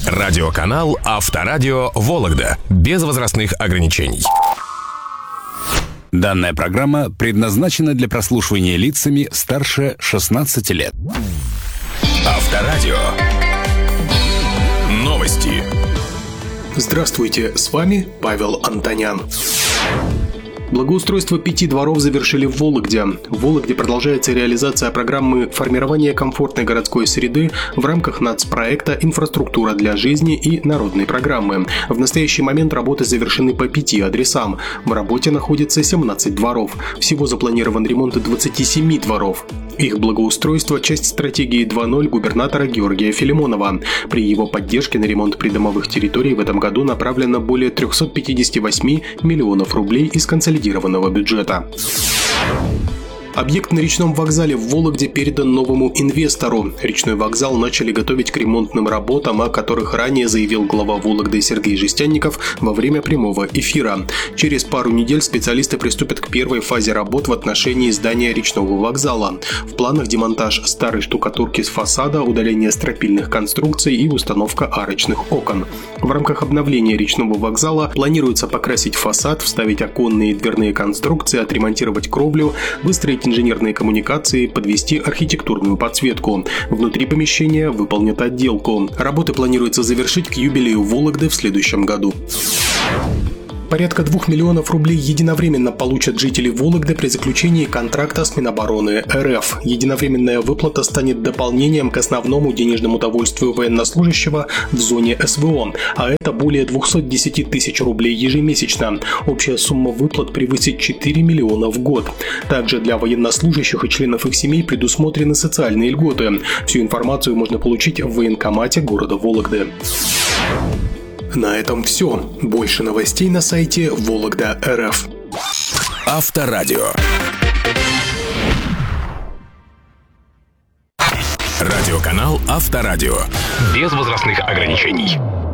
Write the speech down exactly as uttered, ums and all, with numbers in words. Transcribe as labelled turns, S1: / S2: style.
S1: Радиоканал Авторадио Вологда. Без возрастных ограничений.
S2: Данная программа предназначена для прослушивания лицами старше шестнадцати лет.
S1: Авторадио. Новости.
S3: Здравствуйте, с вами Павел Антонян. Благоустройство пяти дворов завершили в Вологде. В Вологде продолжается реализация программы формирования комфортной городской среды в рамках нацпроекта «Инфраструктура для жизни» и народной программы. В настоящий момент работы завершены по пяти адресам. В работе находится семнадцать дворов. Всего запланирован ремонт двадцати семи дворов. Их благоустройство – часть стратегии два ноль губернатора Георгия Филимонова. При его поддержке на ремонт придомовых территорий в этом году направлено более трёхсот пятидесяти восьми миллионов рублей из консолидированного бюджета. Объект на речном вокзале в Вологде передан новому инвестору. Речной вокзал начали готовить к ремонтным работам, о которых ранее заявил глава Вологды Сергей Жестянников во время прямого эфира. Через пару недель специалисты приступят к первой фазе работ в отношении здания речного вокзала. В планах демонтаж старой штукатурки с фасада, удаление стропильных конструкций и установка арочных окон. В рамках обновления речного вокзала планируется покрасить фасад, вставить оконные и дверные конструкции, отремонтировать кровлю, выстроить инженерные коммуникации, подвести архитектурную подсветку. Внутри помещения выполнят отделку. Работы планируется завершить к юбилею Вологды в следующем году. Порядка двух миллионов рублей единовременно получат жители Вологды при заключении контракта с Минобороны РФ. Единовременная выплата станет дополнением к основному денежному довольствию военнослужащего в зоне СВО, а это более двухсот десяти тысяч рублей ежемесячно. Общая сумма выплат превысит четыре миллиона в год. Также для военнослужащих и членов их семей предусмотрены социальные льготы. Всю информацию можно получить в военкомате города Вологды. На этом все. Больше новостей на сайте Вологда точка эр эф.
S1: Авторадио. Радиоканал Авторадио. Без возрастных ограничений.